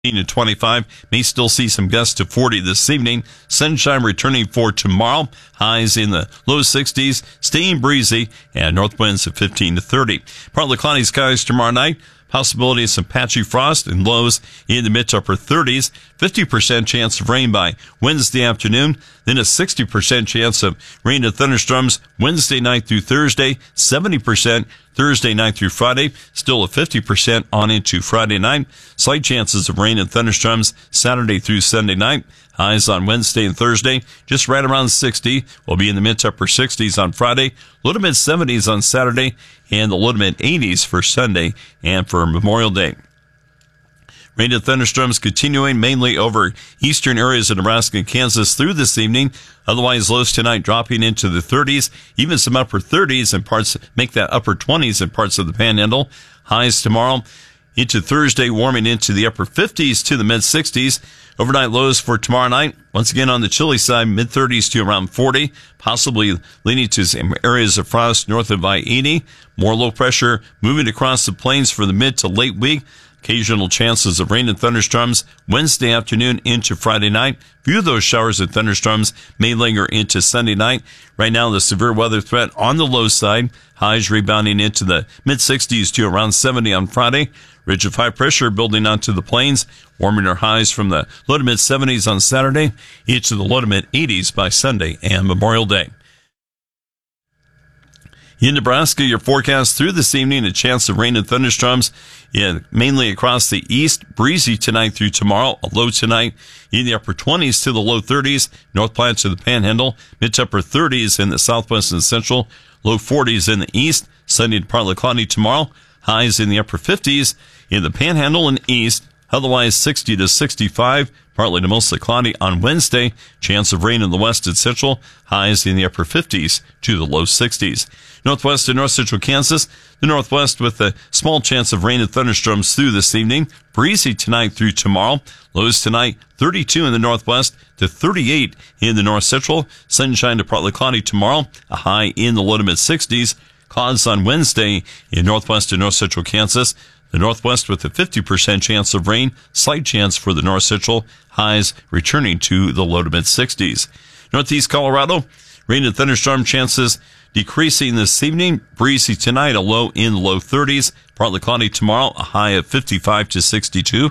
to 25. May still see some gusts to 40 this evening. Sunshine returning for tomorrow. Highs in the low 60s, staying breezy, and north winds of 15 to 30. Partly cloudy skies tomorrow night. Possibility of some patchy frost and lows in the mid to upper 30s. 50% chance of rain by Wednesday afternoon. Then a 60% chance of rain and thunderstorms Wednesday night through Thursday. 70% Thursday night through Friday. Still a 50% on into Friday night. Slight chances of rain and thunderstorms Saturday through Sunday night. Highs on Wednesday and Thursday, just right around 60. We'll be in the mid to upper 60s on Friday, low to mid 70s on Saturday, and the low to mid 80s for Sunday and for Memorial Day. Rain and thunderstorms continuing mainly over eastern areas of Nebraska and Kansas through this evening. Otherwise, lows tonight dropping into the 30s, even some upper 30s and parts, make that upper 20s in parts of the Panhandle. Highs tomorrow into Thursday, warming into the upper 50s to the mid 60s. Overnight lows for tomorrow night, once again on the chilly side, mid 30s to around 40, possibly leading to some areas of frost north of I-80. More low pressure moving across the plains for the mid to late week. Occasional chances of rain and thunderstorms Wednesday afternoon into Friday night. Few of those showers and thunderstorms may linger into Sunday night. Right now, the severe weather threat on the low side. Highs rebounding into the mid-60s to around 70 on Friday. Ridge of high pressure building onto the plains, warming our highs from the low to mid-70s on Saturday, each to the low to mid-80s by Sunday and Memorial Day. In Nebraska, your forecast through this evening, a chance of rain and thunderstorms, mainly across the east. Breezy tonight through tomorrow, a low tonight in the upper 20s to the low 30s. North Platte to the Panhandle, mid to upper 30s in the southwest and central, low 40s in the east. Sunny and partly cloudy tomorrow. Highs in the upper 50s in the Panhandle and east. Otherwise 60 to 65, partly to mostly cloudy on Wednesday. Chance of rain in the west and central. Highs in the upper 50s to the low 60s. Northwest and north central Kansas. The northwest with a small chance of rain and thunderstorms through this evening. Breezy tonight through tomorrow. Lows tonight 32 in the northwest to 38 in the north central. Sunshine to partly cloudy tomorrow. A high in the low to mid 60s. Clouds on Wednesday in northwest and north central Kansas. The northwest with a 50% chance of rain, slight chance for the north central, highs returning to the low to mid 60s. Northeast Colorado, rain and thunderstorm chances decreasing this evening. Breezy tonight, a low in the low 30s. Partly cloudy tomorrow, a high of 55 to 62.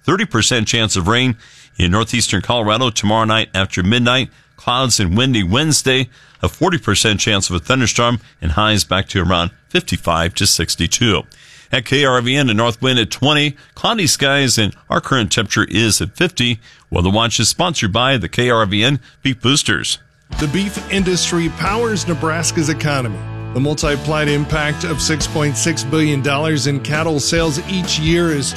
30% chance of rain in northeastern Colorado tomorrow night after midnight. Clouds and windy Wednesday, a 40% chance of a thunderstorm, and highs back to around 55 to 62. At KRVN, a north wind at 20, cloudy skies, and our current temperature is at 50. Weather Watch is sponsored by the KRVN Beef Boosters. The beef industry powers Nebraska's economy. The multiplied impact of $6.6 billion in cattle sales each year is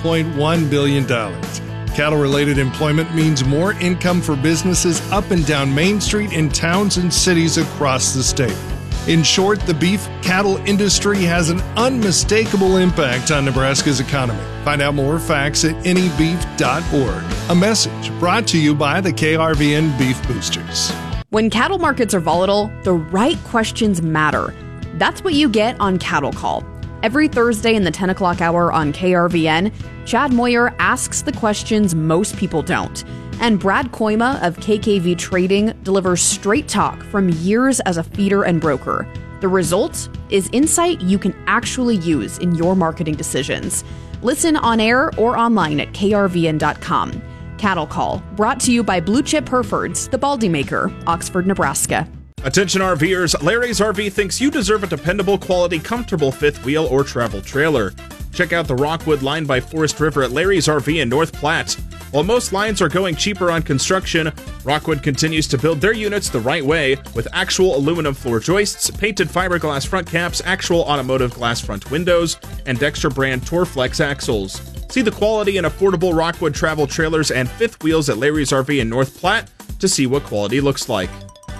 $12.1 billion. Cattle-related employment means more income for businesses up and down Main Street in towns and cities across the state. In short, the beef cattle industry has an unmistakable impact on Nebraska's economy. Find out more facts at anybeef.org. A message brought to you by the KRVN Beef Boosters. When cattle markets are volatile, the right questions matter. That's what you get on Cattle Call. Every Thursday in the 10 o'clock hour on KRVN, Chad Moyer asks the questions most people don't. And Brad Koima of KKV Trading delivers straight talk from years as a feeder and broker. The result is insight you can actually use in your marketing decisions. Listen on air or online at krvn.com. Cattle Call, brought to you by Blue Chip Herefords, the Baldy Maker, Oxford, Nebraska. Attention RVers, Larry's RV thinks you deserve a dependable, quality, comfortable fifth wheel or travel trailer. Check out the Rockwood line by Forest River at Larry's RV in North Platte. While most lines are going cheaper on construction, Rockwood continues to build their units the right way with actual aluminum floor joists, painted fiberglass front caps, actual automotive glass front windows, and Dexter brand Torflex axles. See the quality and affordable Rockwood travel trailers and fifth wheels at Larry's RV in North Platte to see what quality looks like.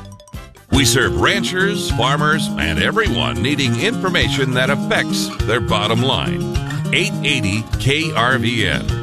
We serve ranchers, farmers, and everyone needing information that affects their bottom line. 880 KRVN.